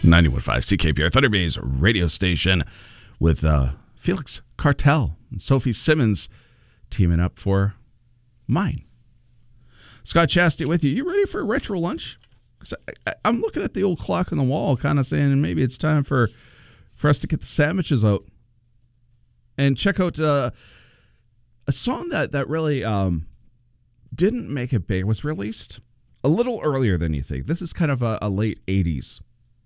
91.5 CKPR, Thunder Bay's radio station, with Felix Cartel and Sophie Simmons teaming up for Mine. Scott Chastity with you. You ready for a retro lunch? 'Cause I'm looking at the old clock on the wall, kind of saying maybe it's time for us to get the sandwiches out and check out a song that really didn't make it big. It was released a little earlier than you think. This is kind of a late 80s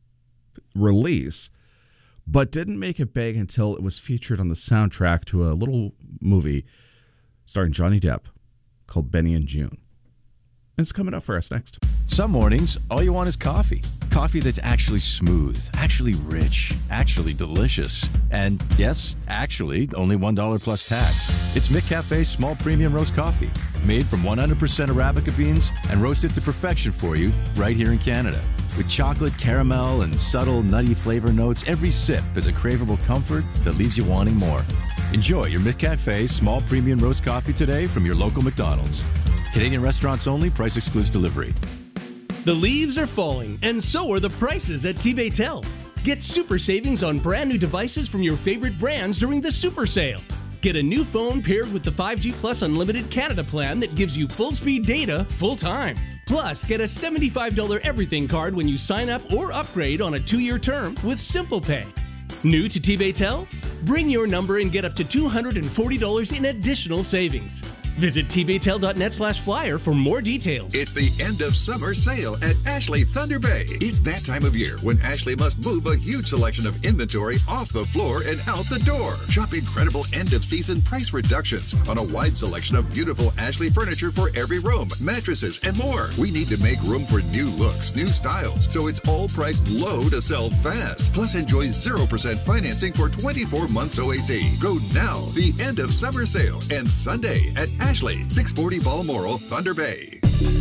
release, but didn't make it big until it was featured on the soundtrack to a little movie starring Johnny Depp called Benny and June. And it's coming up for us next. Some mornings, all you want is coffee. Coffee that's actually smooth, actually rich, actually delicious. And yes, actually, only $1 plus tax. It's McCafe's small premium roast coffee, made from 100% Arabica beans and roasted to perfection for you right here in Canada. With chocolate, caramel, and subtle nutty flavor notes, every sip is a craveable comfort that leaves you wanting more. Enjoy your McCafe small premium roast coffee today from your local McDonald's. Canadian restaurants only. Price excludes delivery. The leaves are falling, and so are the prices at T-Baytel. Get super savings on brand new devices from your favorite brands during the super sale. Get a new phone paired with the 5G Plus Unlimited Canada plan that gives you full speed data full time. Plus, get a $75 everything card when you sign up or upgrade on a 2-year term with Simple Pay. New to T-Baytel? Bring your number and get up to $240 in additional savings. Visit tbaytel.net/flyer for more details. It's the end of summer sale at Ashley Thunder Bay. It's that time of year when Ashley must move a huge selection of inventory off the floor and out the door. Shop incredible end-of-season price reductions on a wide selection of beautiful Ashley furniture for every room, mattresses, and more. We need to make room for new looks, new styles, so it's all priced low to sell fast. Plus, enjoy 0% financing for 24 months OAC. Go now. The end of summer sale and Sunday at Ashley, 640 Balmoral, Thunder Bay.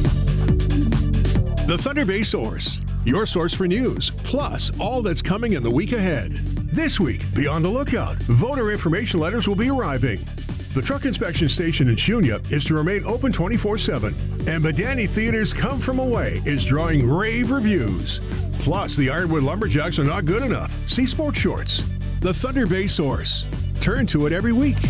The Thunder Bay Source, your source for news, plus all that's coming in the week ahead. This week, be on the lookout. Voter information letters will be arriving. The truck inspection station in Shunya is to remain open 24/7. And Badani Theater's Come From Away is drawing rave reviews. Plus, the Ironwood Lumberjacks are not good enough. See Sports Shorts. The Thunder Bay Source. Turn to it every week.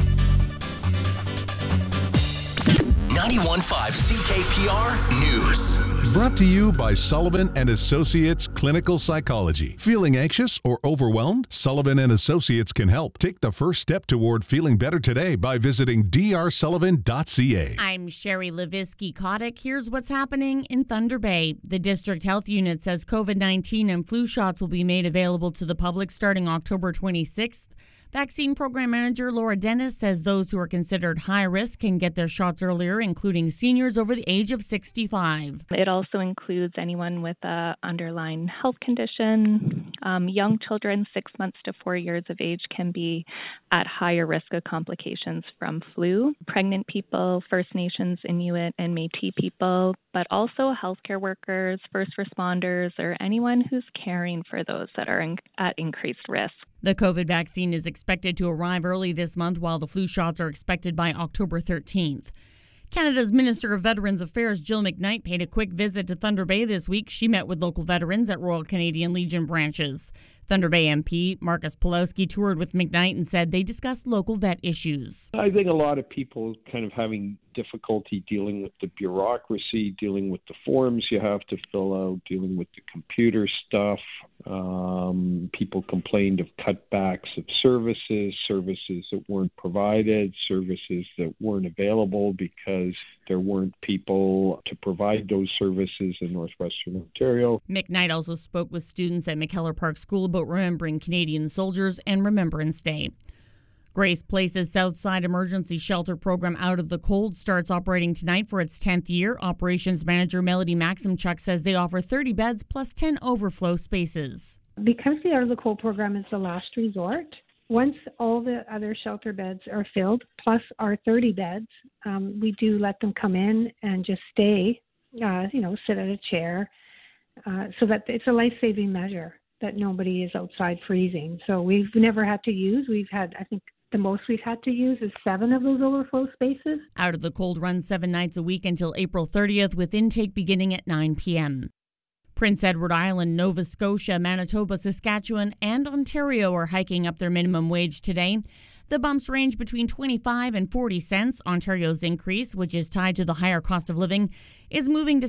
91.5 CKPR News. Brought to you by Sullivan and Associates Clinical Psychology. Feeling anxious or overwhelmed? Sullivan and Associates can help. Take the first step toward feeling better today by visiting drsullivan.ca. I'm Sherry Levisky-Kotick. Here's what's happening in Thunder Bay. The District Health Unit says COVID-19 and flu shots will be made available to the public starting October 26th. Vaccine Program Manager Laura Dennis says those who are considered high risk can get their shots earlier, including seniors over the age of 65. It also includes anyone with an underlying health condition. Young children 6 months to 4 years of age can be at higher risk of complications from flu. Pregnant people, First Nations, Inuit, and Métis people, but also healthcare workers, first responders, or anyone who's caring for those that are at increased risk. The COVID vaccine is expected to arrive early this month, while the flu shots are expected by October 13th. Canada's Minister of Veterans Affairs, Jill McKnight, paid a quick visit to Thunder Bay this week. She met with local veterans at Royal Canadian Legion branches. Thunder Bay MP Marcus Pulowski toured with McKnight and said they discussed local vet issues. I think a lot of people kind of having difficulty dealing with the bureaucracy, dealing with the forms you have to fill out, dealing with the computer stuff. People complained of cutbacks of services that weren't provided, services that weren't available because there weren't people to provide those services in Northwestern Ontario. McKnight also spoke with students at McKellar Park School about remembering Canadian soldiers and Remembrance Day. Grace Place's Southside Emergency Shelter program Out of the Cold starts operating tonight for its 10th year. Operations Manager Melody Maximchuk says they offer 30 beds plus 10 overflow spaces. Because the Out of the Cold program is the last resort, once all the other shelter beds are filled, plus our 30 beds, we do let them come in and just stay, sit at a chair, so that it's a life-saving measure that nobody is outside freezing. So we've never had to use. We've had, I think, the most we've had to use is 7 of those overflow spaces. Out of the Cold runs 7 nights a week until April 30th, with intake beginning at 9 p.m. Prince Edward Island, Nova Scotia, Manitoba, Saskatchewan, and Ontario are hiking up their minimum wage today. The bumps range between 25 and 40 cents. Ontario's increase, which is tied to the higher cost of living, is moving to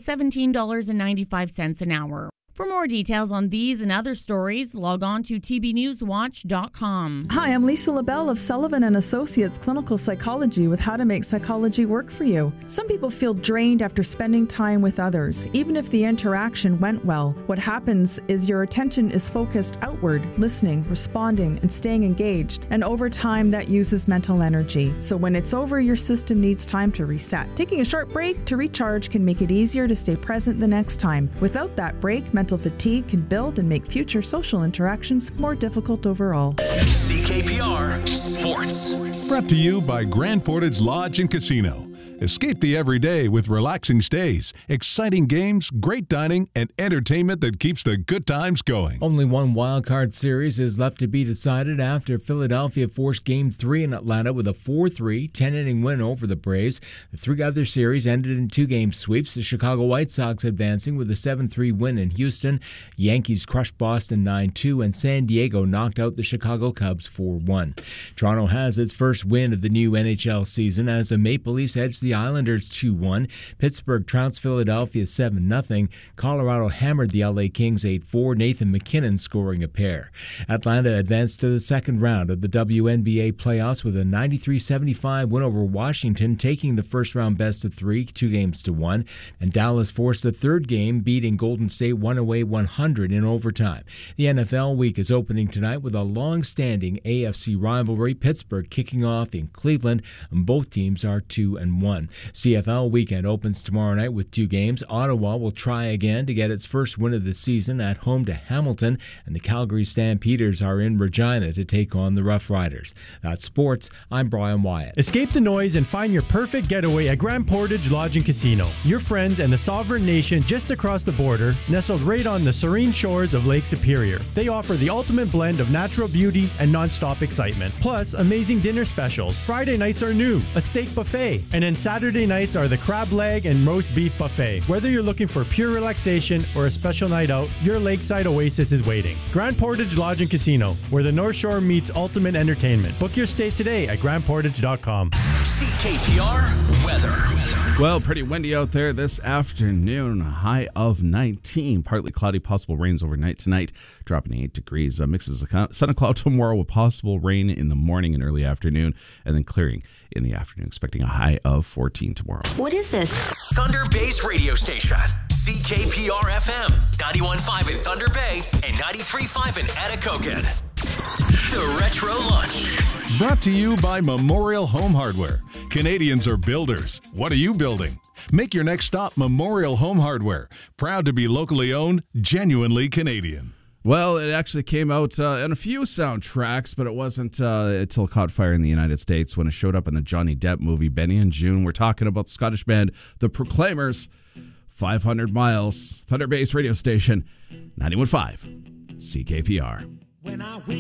$17.95 an hour. For more details on these and other stories, log on to tbnewswatch.com. Hi, I'm Lisa LaBelle of Sullivan & Associates Clinical Psychology with how to make psychology work for you. Some people feel drained after spending time with others, even if the interaction went well. What happens is your attention is focused outward, listening, responding, and staying engaged, and over time that uses mental energy. So when it's over, your system needs time to reset. Taking a short break to recharge can make it easier to stay present the next time. Without that break, mental fatigue can build and make future social interactions more difficult overall. CKPR Sports. Brought to you by Grand Portage Lodge and Casino. Escape the everyday with relaxing stays, exciting games, great dining, and entertainment that keeps the good times going. Only one wildcard series is left to be decided after Philadelphia forced Game 3 in Atlanta with a 4-3, 10-inning win over the Braves. The three other series ended in two-game sweeps, the Chicago White Sox advancing with a 7-3 win in Houston. Yankees crushed Boston 9-2, and San Diego knocked out the Chicago Cubs 4-1. Toronto has its first win of the new NHL season as the Maple Leafs edged the Islanders 2-1. Pittsburgh trounced Philadelphia 7-0. Colorado hammered the LA Kings 8-4. Nathan McKinnon scoring a pair. Atlanta advanced to the second round of the WNBA playoffs with a 93-75 win over Washington, taking the first round best of 3, 2-1. And Dallas forced the third game, beating Golden State 108-100 in overtime. The NFL week is opening tonight with a long-standing AFC rivalry, Pittsburgh kicking off in Cleveland, and both teams are 2-1. CFL weekend opens tomorrow night with 2 games. Ottawa will try again to get its first win of the season at home to Hamilton, and the Calgary Stampeders are in Regina to take on the Rough Riders. That's sports. I'm Brian Wyatt. Escape the noise and find your perfect getaway at Grand Portage Lodge and Casino. Your friends and the sovereign nation just across the border, nestled right on the serene shores of Lake Superior. They offer the ultimate blend of natural beauty and non-stop excitement. Plus, amazing dinner specials. Friday nights are new, a steak buffet, and then Saturday nights are the crab leg and roast beef buffet. Whether you're looking for pure relaxation or a special night out, your lakeside oasis is waiting. Grand Portage Lodge and Casino, where the North Shore meets ultimate entertainment. Book your stay today at grandportage.com. CKPR weather. Well, pretty windy out there this afternoon. High of 19. Partly cloudy, possible rains overnight tonight. Dropping 8 degrees. Mixes of sun and cloud tomorrow with possible rain in the morning and early afternoon, and then clearing in the afternoon. Expecting a high of 14 tomorrow. What is this? Thunder Bay's radio station. CKPR FM. 91.5 in Thunder Bay and 93.5 in Anacogan. The Retro Lunch. Brought to you by Memorial Home Hardware. Canadians are builders. What are you building? Make your next stop Memorial Home Hardware. Proud to be locally owned, genuinely Canadian. Well, it actually came out in a few soundtracks, but it wasn't until it caught fire in the United States when it showed up in the Johnny Depp movie, Benny and June. We're talking about the Scottish band, The Proclaimers, 500 Miles, Thunder Bay's radio station, 91.5, CKPR. When I